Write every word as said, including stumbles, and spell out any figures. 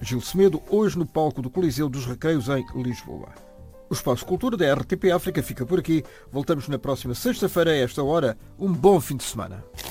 Gil Semedo, hoje no palco do Coliseu dos Recreios em Lisboa. O Espaço Cultura da R T P África fica por aqui. Voltamos na próxima sexta-feira a esta hora. Um bom fim de semana.